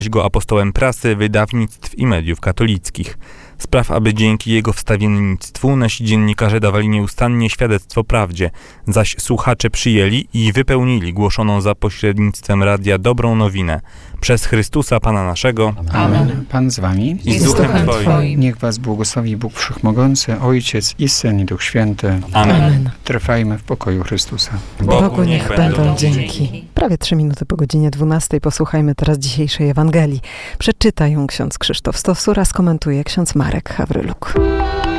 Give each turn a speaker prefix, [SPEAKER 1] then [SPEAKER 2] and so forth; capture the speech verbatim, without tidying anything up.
[SPEAKER 1] go apostołem prasy, wydawnictw i mediów katolickich. Spraw, aby dzięki jego wstawiennictwu nasi dziennikarze dawali nieustannie świadectwo prawdzie, zaś słuchacze przyjęli i wypełnili głoszoną za pośrednictwem radia dobrą nowinę. Przez Chrystusa Pana naszego.
[SPEAKER 2] Amen. Pan z wami.
[SPEAKER 1] I z duchem Twoim.
[SPEAKER 2] Niech was błogosławi Bóg Wszechmogący, Ojciec i Syn i Duch Święty.
[SPEAKER 1] Amen.
[SPEAKER 2] Trwajmy w pokoju Chrystusa.
[SPEAKER 3] Bogu niech będą dzięki. Prawie trzy minuty po godzinie dwunastej posłuchajmy teraz dzisiejszej Ewangelii. Przeczyta ją ksiądz Krzysztof Stosura, skomentuje ksiądz Marek Hawryluk.